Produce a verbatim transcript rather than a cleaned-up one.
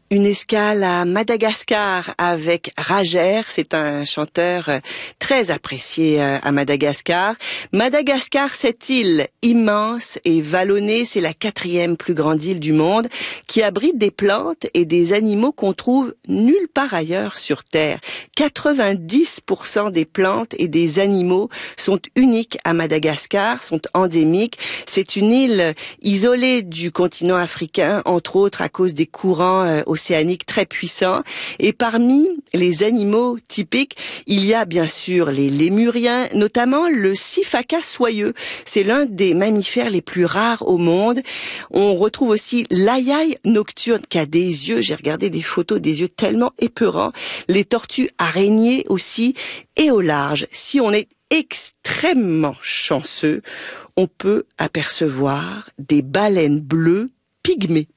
Une escale à Madagascar avec Rajer, c'est un chanteur très apprécié à Madagascar. Madagascar, cette île immense et vallonnée, c'est la quatrième plus grande île du monde qui abrite des plantes et des animaux qu'on trouve nulle part ailleurs sur Terre. quatre-vingt-dix pour cent des plantes et des animaux sont uniques à Madagascar, sont endémiques. C'est une île isolée du continent africain, entre autres à cause des courants euh, océaniques très puissants. Et parmi les animaux typiques, il y a bien sûr les lémuriens, notamment le sifaka soyeux. C'est l'un des mammifères les plus rares au monde. On retrouve aussi l'ayaï nocturne qui a des yeux, j'ai regardé des photos, des yeux tellement épeurants. Les tortues araignées aussi, et au large, si on est extrêmement chanceux, on peut apercevoir des baleines bleues pygmées.